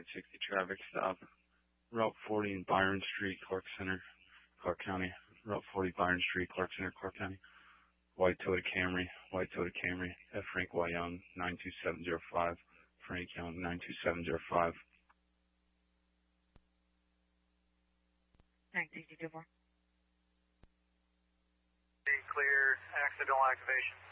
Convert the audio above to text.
960 traffic stop. Route 40 in Byron Street, Clark Center, Clark County. Route 40, Byron Street, Clark Center, Clark County. White Toyota Camry, F. Frank Y. Young, 92705. Frank Young, 92705. 962 4. Cleared, accidental activation.